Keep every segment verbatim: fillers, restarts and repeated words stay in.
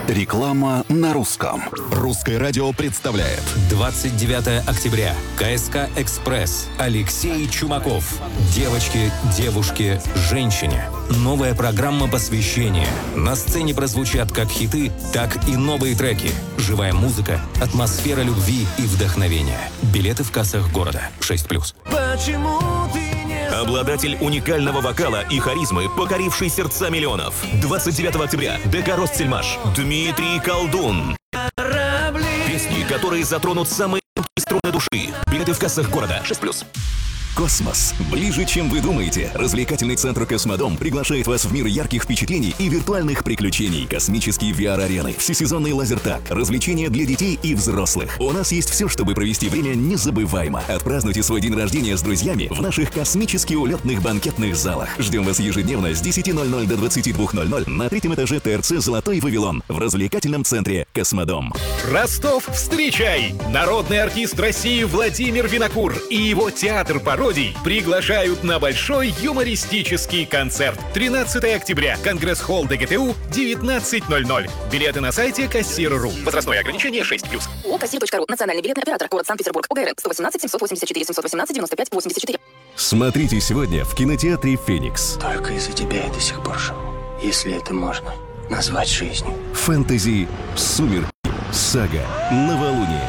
Реклама на русском. Русское радио представляет. двадцать девятое октября. КСК «Экспресс». Алексей Чумаков. Девочки, девушки, женщине. Новая программа посвящения. На сцене прозвучат как хиты, так и новые треки. Живая музыка, атмосфера любви и вдохновения. Билеты в кассах города. шесть плюс. Почему ты не... Обладатель уникального вокала и харизмы, покоривший сердца миллионов. двадцать девятого октября. ДК «Ростсельмаш». Дмитрий Колдун. Песни, которые затронут самые тонкие струны души. Билеты в кассах города. шесть плюс. Космос. Ближе, чем вы думаете. Развлекательный центр «Космодом» приглашает вас в мир ярких впечатлений и виртуальных приключений. Космические ви ар-арены, всесезонный лазертаг, развлечения для детей и взрослых. У нас есть все, чтобы провести время незабываемо. Отпразднуйте свой день рождения с друзьями в наших космически улетных банкетных залах. Ждем вас ежедневно с десяти ноль-ноль до двадцати двух ноль-ноль на третьем этаже ТРЦ «Золотой Вавилон» в развлекательном центре «Космодом». Ростов, встречай! Народный артист России Владимир Винокур и его театр пародий приглашают на большой юмористический концерт. тринадцатого октября. Конгресс-холл ДГТУ, девятнадцать ноль-ноль. Билеты на сайте кассир.ру. Возрастное ограничение шесть плюс. ООО «Кассир.ру». Национальный билетный оператор. Город Санкт-Петербург. ОГРН. сто восемнадцать семьсот восемьдесят четыре семьсот восемнадцать девяносто пять восемьдесят четыре. Смотрите сегодня в кинотеатре «Феникс». Только из-за тебя я до сих пор живу. Если это можно назвать жизнью. Фэнтези, сумерки, сага, новолуние.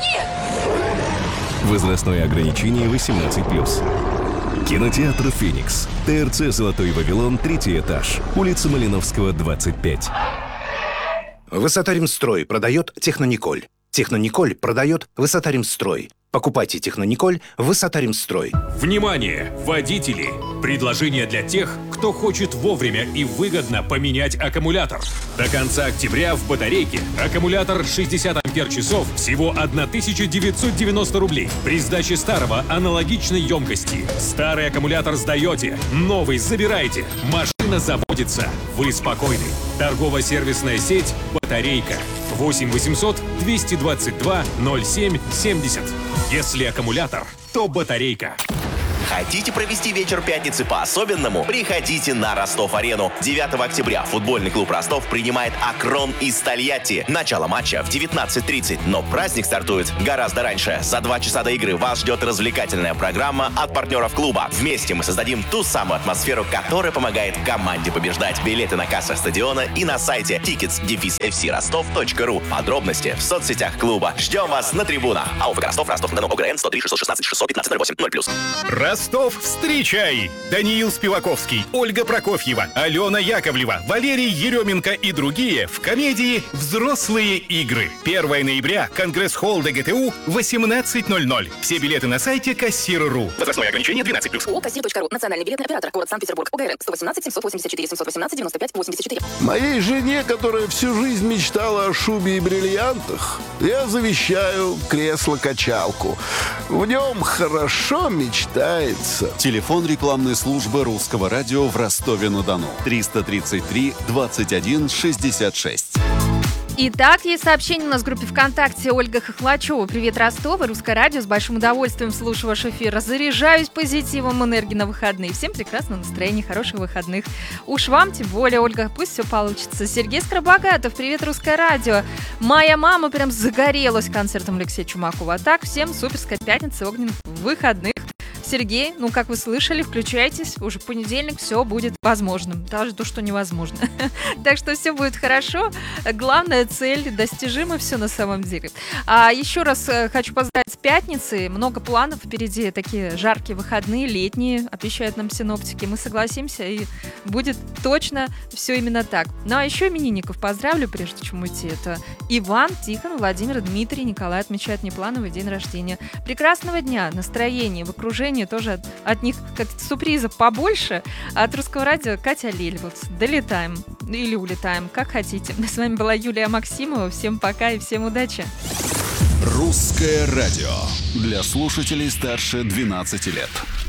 Возрастное ограничение восемнадцать плюс. Кинотеатр «Феникс». ТРЦ «Золотой Вавилон», третий этаж. Улица Малиновского, двадцать пять. Высота-Ремстрой продает «Технониколь». «Технониколь» продает «Высота-Ремстрой». Покупайте «Технониколь» в «Высота-Ремстрой». Внимание, водители! Предложение для тех, кто хочет вовремя и выгодно поменять аккумулятор. До конца октября в батарейке аккумулятор шестьдесят ампер-часов всего тысяча девятьсот девяносто рублей. При сдаче старого аналогичной емкости. Старый аккумулятор сдаете, новый забираете. Машина заводится. Вы спокойны. Торгово-сервисная сеть «Батарейка». восемь восемьсот двести двадцать два ноль семь семьдесят. Если аккумулятор, то батарейка. Хотите провести вечер пятницы по-особенному? Приходите на Ростов-арену. девятого октября футбольный клуб «Ростов» принимает «Акрон» из Тольятти. Начало матча в девятнадцать тридцать, но праздник стартует гораздо раньше. За два часа до игры вас ждет развлекательная программа от партнеров клуба. Вместе мы создадим ту самую атмосферу, которая помогает команде побеждать. Билеты на кассах стадиона и на сайте тикетс эф си ростов точка ру. Подробности в соцсетях клуба. Ждем вас на трибунах. АО Ростов, Ростов-на-Дону, ОГРН сто три шестьсот шестнадцать шестьсот пятнадцать ноль восемь ноль плюс. Ростов, встречай! Даниил Спиваковский, Ольга Прокофьева, Алена Яковлева, Валерий Еременко и другие в комедии «Взрослые игры». первого ноября. Конгресс-холл ДГТУ, восемнадцать ноль-ноль. Все билеты на сайте кассир.ру. Возрастное ограничение двенадцать плюс. ООО «Кассир.ру». Национальный билетный оператор. Город Санкт-Петербург. ОГРН. сто восемнадцать семьсот восемьдесят четыре семьсот восемнадцать девяносто пять восемьдесят четыре. Моей жене, которая всю жизнь мечтала о шубе и бриллиантах, я завещаю кресло-качалку. В нем хорошо мечтается. Телефон рекламной службы Русского радио в Ростове-на-Дону. триста тридцать три двадцать один шестьдесят шесть. Итак, есть сообщение у нас в группе ВКонтакте. Ольга Хохлачева. Привет, Ростов и Русское радио. С большим удовольствием слушаю ваш эфир. Заряжаюсь позитивом, энергией на выходные. Всем прекрасного настроения, хороших выходных. Уж вам тем более, Ольга, пусть все получится. Сергей Скоробогатов. Привет, Русское радио. Моя мама прям загорелась концертом Алексея Чумакова. А так, всем суперская пятница, огненных выходных. Сергей, ну, как вы слышали, включайтесь, уже в понедельник все будет возможным, даже то, что невозможно. Так что все будет хорошо, главная цель достижима, все на самом деле. А еще раз хочу поздравить с пятницей, много планов впереди, такие жаркие выходные, летние, обещают нам синоптики, мы согласимся, и будет точно все именно так. Ну, а еще именинников поздравлю, прежде чем уйти, это Иван, Тихон, Владимир, Дмитрий, Николай отмечают неплановый день рождения. Прекрасного дня, настроения, в окружении тоже от, от них как сюрпризов побольше. А от Русского радио Катя Лель. Вот долетаем или улетаем, как хотите. С вами была Юлия Максимова. Всем пока и всем удачи. Русское радио для слушателей старше двенадцати лет.